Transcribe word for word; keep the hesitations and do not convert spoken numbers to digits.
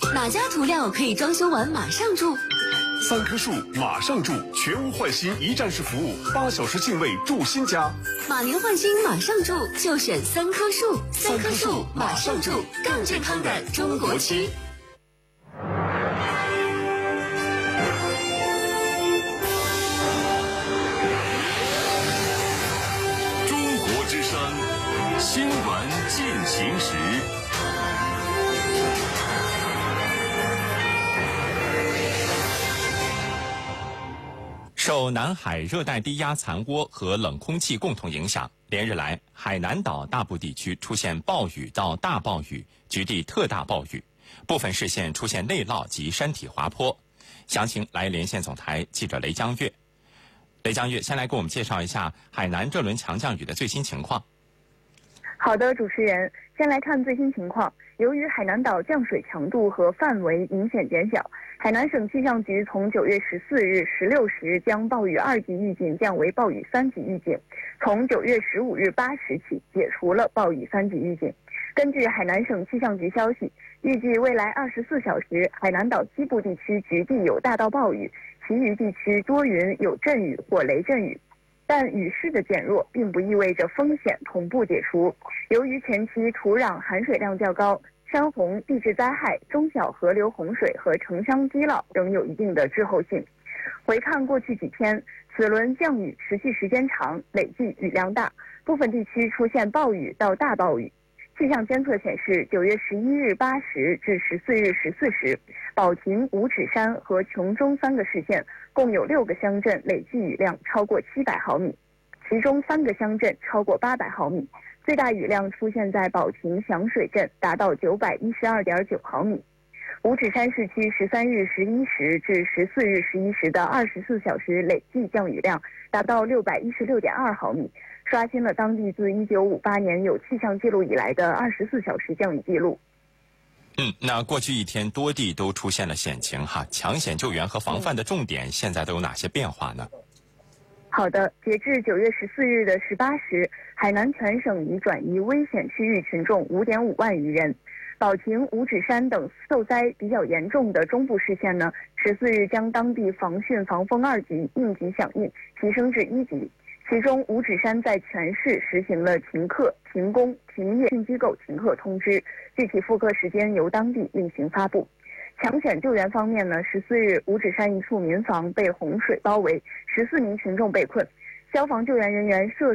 哪家涂料可以装修完马上住？ 三棵树马上住，全屋换新一站式服务，八小时净位住新家。 马龄换新马上住，就选三棵树。三棵树马上住，更健康的中国区。 中国之声新闻进行时。 受南海热带低压残涡和冷空气共同影响，连日来海南岛大部地区出现暴雨到大暴雨，局地特大暴雨，部分市县出现内涝及山体滑坡。详情来连线总台记者雷江月。雷江月，先来给我们介绍一下海南这轮强降雨的最新情况。 好的，主持人，先来看最新情况。由于海南岛降水强度和范围明显减小，海南省气象局从九月十四日十六时将暴雨二级预警降为暴雨三级预警，从九月十五日八时起解除了暴雨三级预警。根据海南省气象局消息，预计未来二十四小时，海南岛西部地区局地有大到暴雨，其余地区多云有阵雨或雷阵雨。但雨势的减弱并不意味着风险同步解除。由于前期土壤含水量较高，山洪、地质灾害、中小河流洪水和城乡积涝仍有一定的滞后性。回看过去几天，此轮降雨持续时间长，累计雨量大，部分地区出现暴雨到大暴雨。气象监测显示，九月十一日八时至十四日十四时，宝琴、五指山和琼中三个市县共有六个乡镇累计雨量超过七百毫米，其中三个乡镇超过八百毫米，最大雨量出现在宝琴响水镇，达到九百一十二点九毫米。五指山市区十三日十一时至十四日十一时的二十四小时累计降雨量达到六百一十六点二毫米，刷新了当地自一九五八年有气象记录以来的二十四小时降雨记录。 嗯，那过去一天多地都出现了险情哈，抢险救援和防范的重点现在都有哪些变化呢？ 好的，截至九月十四日的十八时，海南全省已转移危险区域群众五点五万余人。宝琴、五指山等受灾比较严重的中部市县呢，十四日将当地防汛防风二级应急响应提升至一级。其中，五指山在全市实行了停课、停工、停业、机构停课通知，具体复课时间由当地另行发布。抢险救援方面呢，十四日五指山一处民房被洪水包围，十四名群众被困，消防救援人员涉